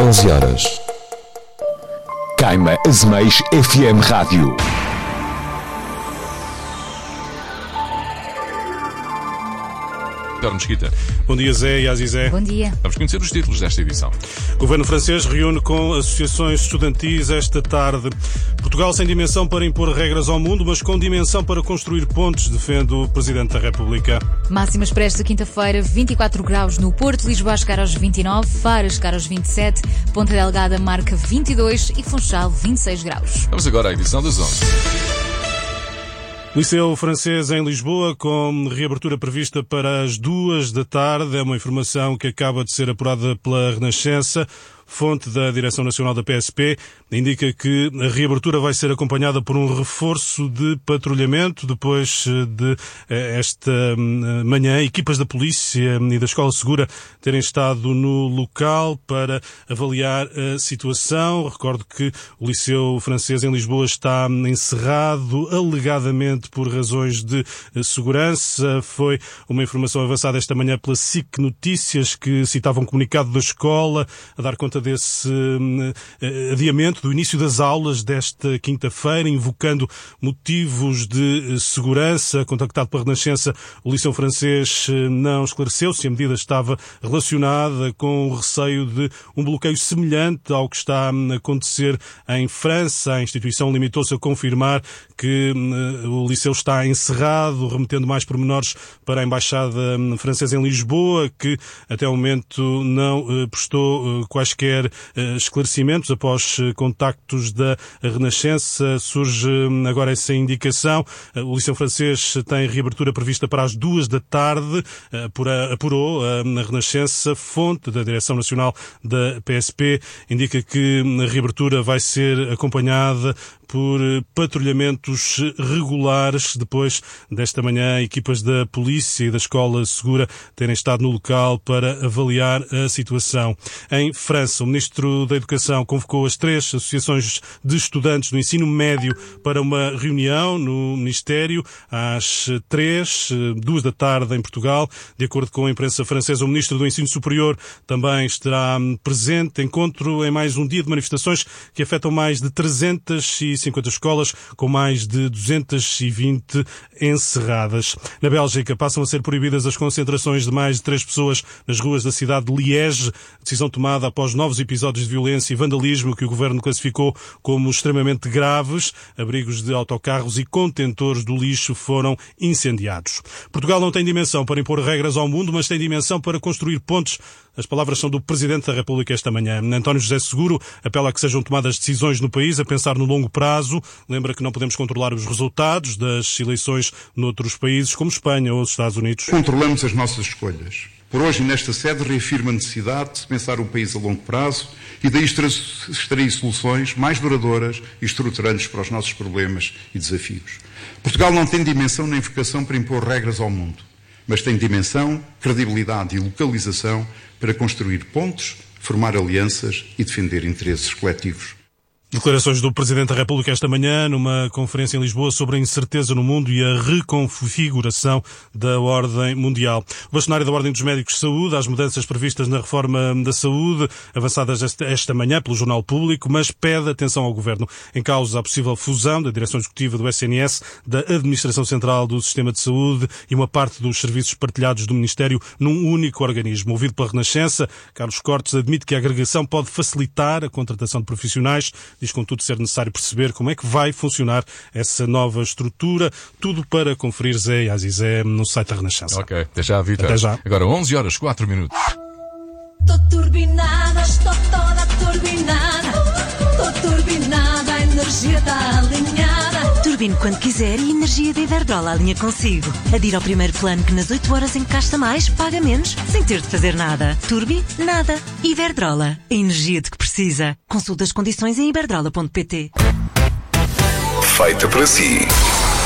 11 horas. Caima Azeméis FM Rádio. Mesquita. Bom dia, Zé e Azizé. Bom dia. Vamos conhecer os títulos desta edição. O governo francês reúne com associações estudantis esta tarde. Portugal sem dimensão para impor regras ao mundo, mas com dimensão para construir pontes, defende o Presidente da República. Máximas para esta quinta-feira, 24 graus no Porto, Lisboa a chegar aos 29, Faro a chegar aos 27, Ponta Delgada marca 22 e Funchal 26 graus. Vamos agora à edição das 11. Liceu francês em Lisboa, com reabertura prevista para as 2 da tarde. É uma informação que acaba de ser apurada pela Renascença. Fonte da Direção Nacional da PSP indica que a reabertura vai ser acompanhada por um reforço de patrulhamento. Depois de esta manhã, equipas da polícia e da Escola Segura terem estado no local para avaliar a situação. Recordo que o Liceu francês em Lisboa está encerrado alegadamente por razões de segurança. Foi uma informação avançada esta manhã pela SIC Notícias, que citava um comunicado da escola a dar conta desse adiamento do início das aulas desta quinta-feira, invocando motivos de segurança. Contactado pela Renascença, o Liceu francês não esclareceu se a medida estava relacionada com o receio de um bloqueio semelhante ao que está a acontecer em França. A instituição limitou-se a confirmar que o Liceu está encerrado, remetendo mais pormenores para a Embaixada Francesa em Lisboa, que até o momento não prestou quaisquer esclarecimentos. Após contactos da Renascença, surge agora essa indicação. O Liceu francês tem reabertura prevista para as 2 da tarde, apurou a Renascença. Fonte da Direção Nacional da PSP indica que a reabertura vai ser acompanhada por patrulhamentos regulares. Depois desta manhã, equipas da polícia e da Escola Segura terem estado no local para avaliar a situação. Em França, o Ministro da Educação convocou as 3 associações de estudantes do ensino médio para uma reunião no Ministério às 2 da tarde em Portugal. De acordo com a imprensa francesa, o Ministro do Ensino Superior também estará presente. Encontro em mais um dia de manifestações que afetam mais de 350 escolas, com mais de 220 encerradas. Na Bélgica, passam a ser proibidas as concentrações de mais de 3 pessoas nas ruas da cidade de Liege. Decisão tomada após novos episódios de violência e vandalismo que o governo classificou como extremamente graves. Abrigos de autocarros e contentores do lixo foram incendiados. Portugal não tem dimensão para impor regras ao mundo, mas tem dimensão para construir pontes. As palavras são do Presidente da República esta manhã. António José Seguro apela a que sejam tomadas decisões no país a pensar no longo prazo. Lembra que não podemos controlar os resultados das eleições noutros países, como Espanha ou os Estados Unidos. Controlamos as nossas escolhas. Por hoje, nesta sede, reafirmo a necessidade de se pensar o país a longo prazo e daí extrair soluções mais duradouras e estruturantes para os nossos problemas e desafios. Portugal não tem dimensão nem vocação para impor regras ao mundo, mas tem dimensão, credibilidade e localização para construir pontes, formar alianças e defender interesses coletivos. Declarações do Presidente da República esta manhã numa conferência em Lisboa sobre a incerteza no mundo e a reconfiguração da ordem mundial. O bastonário da Ordem dos Médicos de Saúde às mudanças previstas na reforma da saúde, avançadas esta manhã pelo Jornal Público, mas pede atenção ao Governo. Em causa a possível fusão da Direção Executiva do SNS, da Administração Central do Sistema de Saúde e uma parte dos serviços partilhados do Ministério num único organismo. Ouvido pela Renascença, Carlos Cortes admite que a agregação pode facilitar a contratação de profissionais. Diz, contudo, ser necessário perceber como é que vai funcionar essa nova estrutura. Tudo para conferir, Zé e Azizé, no site da Renascença. Ok, até já, Vitor. Até já. Agora 11 horas, 4 minutos. Tô turbinada, estou toda turbinada. Tô turbinada, a energia está alinhada. Turbine quando quiser e energia da Iberdrola alinha consigo. Adira ao primeiro plano que nas 8 horas encasta mais, paga menos, sem ter de fazer nada. Turbi, nada. Iberdrola, a energia de que precisa. Consulta as condições em iberdrola.pt. Feita para si.